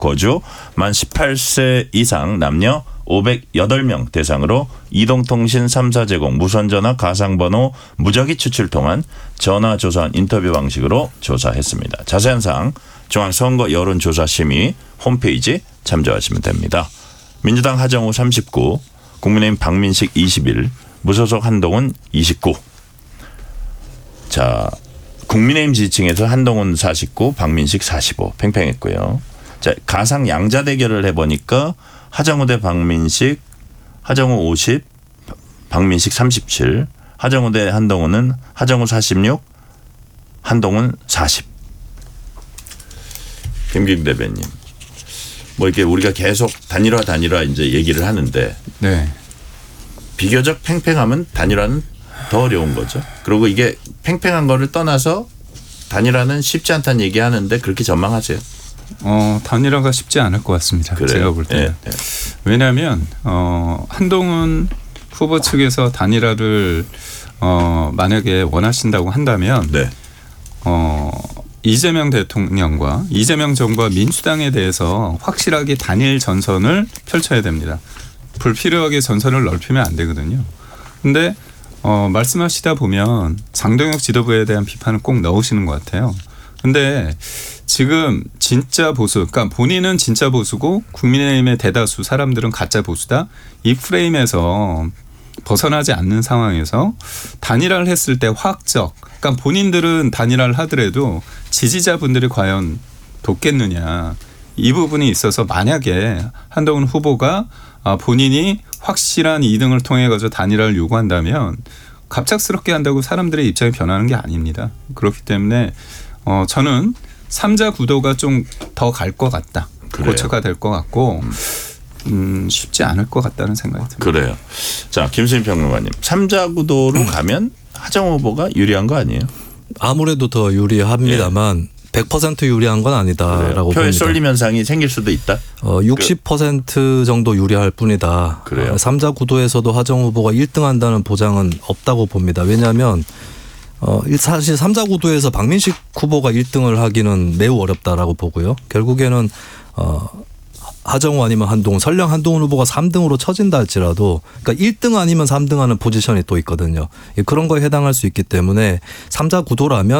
거주 만 18세 이상 남녀 508명 대상으로 이동통신 3사 제공 무선전화 가상번호 무작위 추출 통한 전화조사한 인터뷰 방식으로 조사했습니다. 자세한 사항 중앙선거 여론조사심의 홈페이지 참조하시면 됩니다. 민주당 하정우 39, 국민의힘 박민식 21, 무소속 한동훈 29. 자, 국민의힘 지지층에서 한동훈 49, 박민식 45 팽팽했고요. 자, 가상 양자 대결을 해보니까 하정우 대 박민식, 하정우 50, 박민식 37, 하정우 대 한동훈은 하정우 46, 한동훈 40. 김기국 대변인. 뭐 이렇게 우리가 계속 단일화 이제 얘기를 하는데 네. 비교적 팽팽하면 단일화는 더 어려운 거죠. 그리고 이게 팽팽한 거를 떠나서 단일화는 쉽지 않다는 얘기하는데 그렇게 전망하세요? 단일화가 쉽지 않을 것 같습니다. 그래요? 제가 볼 때는. 네. 왜냐하면 한동훈 후보 측에서 단일화를 만약에 원하신다고 한다면 네. 이재명 대통령과 이재명 정부와 민주당에 대해서 확실하게 단일 전선을 펼쳐야 됩니다. 불필요하게 전선을 넓히면 안 되거든요. 그런데 말씀하시다 보면 장동혁 지도부에 대한 비판을 꼭 넣으시는 것 같아요. 그런데 지금 진짜 보수, 그러니까 본인은 진짜 보수고 국민의힘의 대다수 사람들은 가짜 보수다. 이 프레임에서 벗어나지 않는 상황에서 단일화를 했을 때 화학적, 그러니까 본인들은 단일화를 하더라도 지지자분들이 과연 돕겠느냐. 이 부분이 있어서 만약에 한동훈 후보가 본인이 확실한 2등을 통해 가지고 단일화를 요구한다면 갑작스럽게 한다고 사람들의 입장이 변하는 게 아닙니다. 그렇기 때문에 저는 3자 구도가 좀 더 갈 것 같다. 그래요. 고쳐가 될 것 같고 쉽지 않을 것 같다는 생각이 듭니다. 그래요. 자, 김수민 평론가님. 3자 구도로 가면 하정우 후보가 유리한 거 아니에요? 아무래도 더 유리합니다만 100% 유리한 건 아니다라고 봅니다. 표의 쏠림 현상이 생길 수도 있다. 60% 정도 유리할 뿐이다. 그래요. 3자 구도에서도 하정우 후보가 1등한다는 보장은 없다고 봅니다. 왜냐하면 사실 3자 구도에서 박민식 후보가 1등을 하기는 매우 어렵다라고 보고요. 결국에는 하정우 아니면 한동훈, 설령 한동훈 후보가 3등으로 처진다 할지라도 그러니까 1등 아니면 3등 하는 포지션이 또 있거든요. 그런 거에 해당할 수 있기 때문에 3자 구도라면